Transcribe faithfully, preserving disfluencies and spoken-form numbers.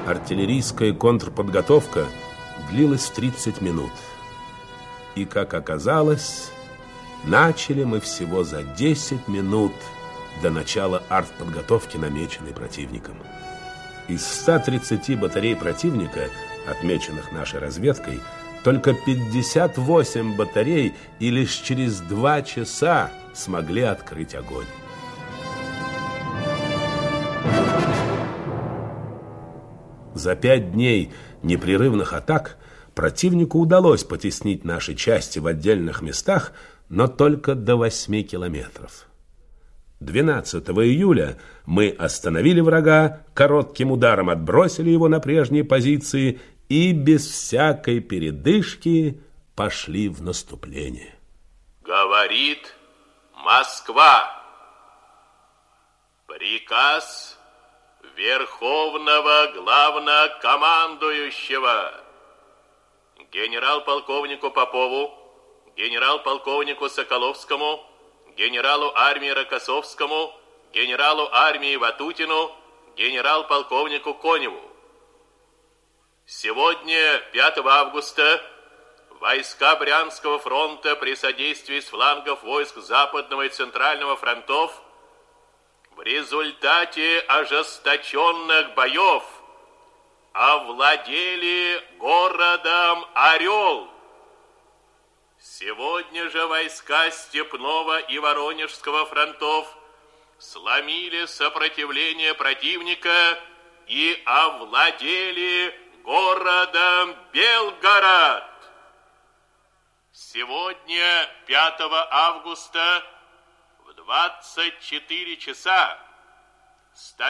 артиллерийская контрподготовка длилась тридцать минут. И, как оказалось, начали мы всего за десять минут до начала артподготовки, намеченной противником. Из ста тридцати батарей противника, отмеченных нашей разведкой, только пятьдесят восемь батарей и лишь через два часа смогли открыть огонь. За пять дней непрерывных атак противнику удалось потеснить наши части в отдельных местах, но только до восьми километров. двенадцатого июля мы остановили врага, коротким ударом отбросили его на прежние позиции и без всякой передышки пошли в наступление. Говорит Москва. Приказ Верховного Главнокомандующего генерал-полковнику Попову, генерал-полковнику Соколовскому, генералу армии Рокоссовскому, генералу армии Ватутину, генерал-полковнику Коневу. Сегодня, пятого августа, войска Брянского фронта при содействии с флангов войск Западного и Центрального фронтов в результате ожесточенных боев овладели городом Орел. Сегодня же войска Степного и Воронежского фронтов сломили сопротивление противника и овладели городом Белгород. Сегодня, пятого августа, в двадцать четыре часа